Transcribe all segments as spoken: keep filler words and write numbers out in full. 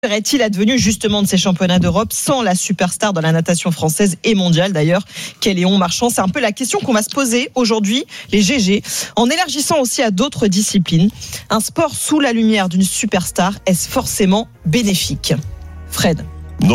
serait-il advenu justement de ces championnats d'Europe sans la superstar de la natation française et mondiale d'ailleurs, qu'est Léon Marchand? C'est un peu la question qu'on va se poser aujourd'hui, les G G, en élargissant aussi à d'autres disciplines. Un sport sous la lumière d'une superstar, est-ce forcément bénéfique? Fred? Non.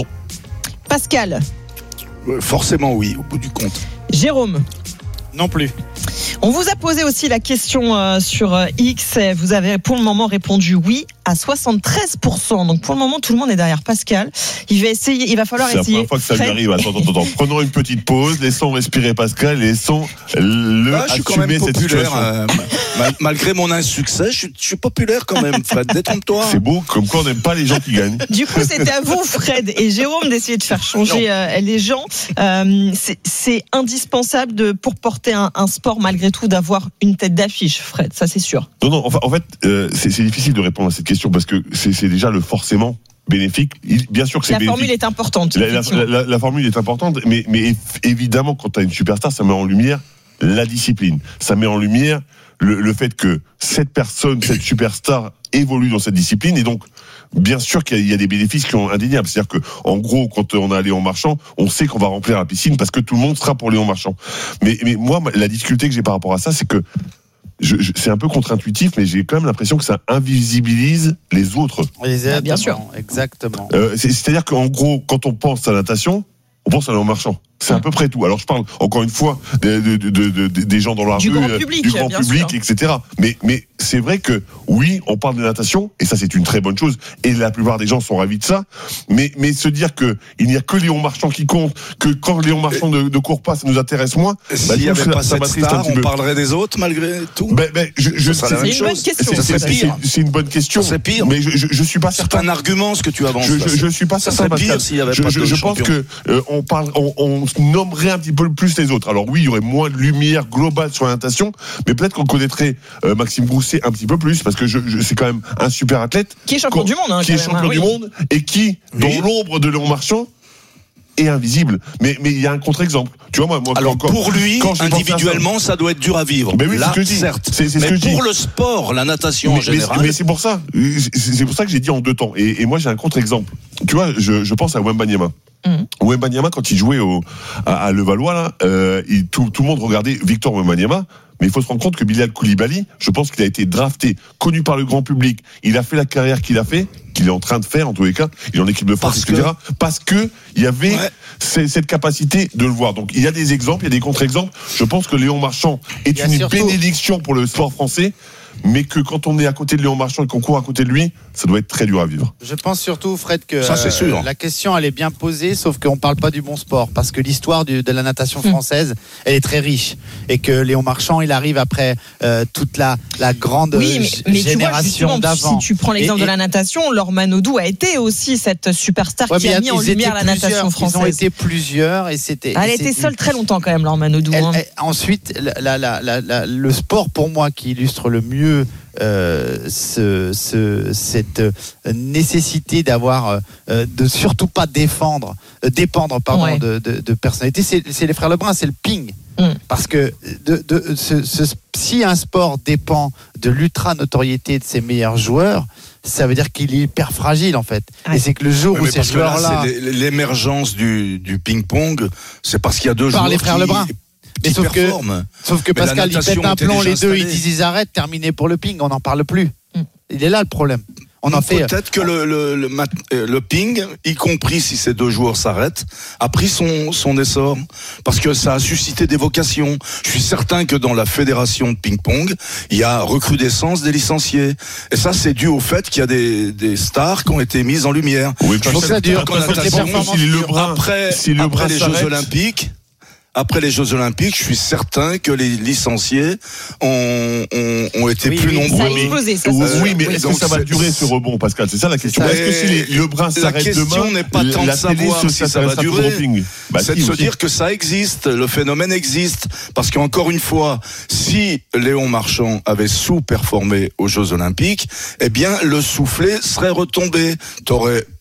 Pascal? euh, Forcément oui, au bout du compte. Jérôme? Non plus. On vous a posé aussi la question euh, sur euh, X. Vous avez pour le moment répondu oui à soixante-treize pour cent. Donc pour le moment, tout le monde est derrière Pascal. Il va essayer. Il va falloir C'est essayer. la première fois que ça lui arrive. Attends, attends, attends. Prenons une petite pause. Laissons respirer Pascal. Laissons le Ah, je suis quand même assumer cette populaire. situation. euh, mal- malgré mon insuccès, je suis, je suis populaire quand même, Fred. Détrompe-toi. C'est beau, comme quoi on n'aime pas les gens qui gagnent. Du coup, c'était à vous, Fred et Jérôme, d'essayer de faire changer euh, les gens. Euh, c'est, c'est indispensable de, pour porter un, un sport, malgré tout, d'avoir une tête d'affiche, Fred. Ça, c'est sûr. Non, non. Enfin, en fait, euh, c'est, c'est difficile de répondre à cette question parce que c'est, c'est déjà le forcément bénéfique. Il, bien sûr que c'est La bénéfique. formule est importante. La, la, effectivement. la, la formule est importante, mais, mais évidemment, quand tu as une superstar, ça met en lumière la discipline. Ça met en lumière le, le fait que cette personne, cette superstar évolue dans cette discipline, et donc bien sûr qu'il y a, il y a des bénéfices qui sont indéniables. C'est-à-dire que, en gros, quand on a Léon Marchand, on sait qu'on va remplir la piscine parce que tout le monde sera pour Léon Marchand. Mais, mais moi, la difficulté que j'ai par rapport à ça, c'est que Je, je, c'est un peu contre-intuitif, mais j'ai quand même l'impression que ça invisibilise les autres. Exactement, bien sûr. Exactement. Euh, c'est, c'est-à-dire qu'en gros, quand on pense à la natation, on pense à Léon Marchand. C'est à peu près tout. Alors je parle encore une fois des, de, de, de, de, des gens dans la Du rue, grand public, du grand bien public, sûr. et cetera. Mais, mais c'est vrai que oui, on parle de natation, et ça c'est une très bonne chose, et la plupart des gens sont ravis de ça. Mais, mais se dire que il n'y a que Léon Marchand qui compte, que quand Léon Marchand ne, ne court pas, ça nous intéresse moins. S'il bah, n'y je trouve avait que pas ça cette m'attriste un star, petit on peu. parlerait des autres malgré tout. Ben, ben, je, je, Ça serait la C'est même une bonne chose. question. c'est, Ça c'est, serait c'est, pire. c'est une bonne question. Ça serait pire. Mais je, je, je suis pas C'est certain. un argument ce que tu avances. Je, là. je, je suis pas Ça certain, serait pire Pascal. s'il y avait je, pas je, de je pense champion. que euh, on parle, on, on nommerait un petit peu plus les autres. Alors oui, il y aurait moins de lumière globale sur la natation, mais peut-être qu'on connaîtrait euh, Maxime Grousset un petit peu plus, parce que je, je, c'est quand même un super athlète Qui est champion Qu'on- du monde, hein, qui est quand même, champion hein, du oui. monde et qui, dans Oui. l'ombre de Léon Marchand, est invisible. Mais mais il y a un contre-exemple. Tu vois moi, moi Alors quand- pour lui, quand j'ai pensé à ça- individuellement, ça doit être dur à vivre. Ben oui, Là, c'est ce que je dis. certes. C'est- c'est ce mais que je dis. pour le sport, la natation mais, en général. mais, mais c'est pour ça, c'est c'est pour ça que j'ai dit en deux temps. Et, et moi j'ai un contre-exemple. Tu vois, je, je pense à Wembanyama. Mhm. Wembanyama, quand il jouait au, à, à Levallois, là, euh, il, tout, tout le monde regardait Victor Wembanyama. Mais il faut se rendre compte que Bilal Koulibaly, je pense qu'il a été drafté, connu par le grand public. Il a fait la carrière qu'il a fait, qu'il est en train de faire en tous les cas. Il est en équipe de France, Parce et cetera. Parce que il y avait Ouais. c- cette capacité de le voir. Donc il y a des exemples, il y a des contre-exemples. Je pense que Léon Marchand est Il y a une surtout- bénédiction pour le sport français, mais que quand on est à côté de Léon Marchand et qu'on court à côté de lui, ça doit être très dur à vivre. Je pense surtout, Fred, que Ça, c'est sûr. la question elle est bien posée, sauf qu'on ne parle pas du bon sport, parce que l'histoire du- de la natation française, elle est très riche, et que Léon Marchand, il arrive après euh, toute la, la grande Oui, mais, g- mais tu vois, génération justement, d'avant. si tu prends l'exemple Et- de la natation, Laure Manodou a été aussi cette superstar Ouais, qui mais a il y mis en ils étaient lumière la plusieurs, natation française. Ils ont été plusieurs, et c'était. Elle a et été c'était- seule très longtemps quand même, Laure Manodou. Elle- hein. elle- ensuite, la- la- la- la- la- le sport pour moi qui illustre le mieux euh, ce, ce- cette nécessité d'avoir, euh, de surtout pas défendre, euh, dépendre pardon, Ouais. de, de, de personnalité, c'est, c'est les frères Lebrun, c'est le ping. Mm. Parce que de, de, ce, ce, si un sport dépend de l'ultra notoriété de ses meilleurs joueurs, ça veut dire qu'il est hyper fragile en fait. Ouais. Et c'est que le jour Ouais, où mais ces parce que là, joueurs-là. c'est l'é- l'émergence du, du ping-pong, c'est parce qu'il y a deux Par joueurs les frères qui, Lebrun. qui Mais sauf que- performent. Sauf que Mais la Pascal, il natation pète un était plomb, déjà les deux, ils installée. disent ils arrêtent, terminé pour le ping, on n'en parle plus. Mm. Il est là le problème. On en fait. Peut-être que le, le, le, mat- euh, le ping, y compris si ces deux joueurs s'arrêtent, a pris son, son essor. Parce que ça a suscité des vocations. Je suis certain que dans la fédération de ping-pong, il y a recrudescence des licenciés. Et ça, c'est dû au fait qu'il y a des, des stars qui ont été mises en lumière. Oui, Faut que ça dure, Quand faut que les natation, performances si le durent. bras, après, si le après bras les s'arrête, Jeux Olympiques, après les Jeux Olympiques, je suis certain que les licenciés ont, ont, ont été Oui, plus oui, Ça a nombreux. explosé, ça, Oui, c'est sûr. oui, mais est-ce que donc ça va c'est- durer ce rebond, Pascal? C'est ça la question. ça. Est-ce que si les, le brin La s'arrête question demain, n'est pas tant de la télé savoir se si ça va s'intéressera plus durer, au ping? Bah, c'est si, de se aussi. dire que ça existe, le phénomène existe. Parce qu'encore une fois, si Léon Marchand avait sous-performé aux Jeux Olympiques, eh bien, le soufflet serait retombé. T'aurais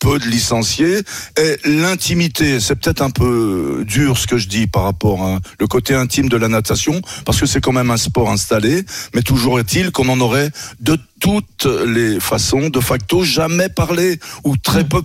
peu de licenciés. Et l'intimité, c'est peut-être un peu dur ce que je dis par rapport à le côté intime de la natation, parce que c'est quand même un sport installé, mais toujours est-il qu'on en aurait de toutes les façons, de facto, jamais parlé, ou très peu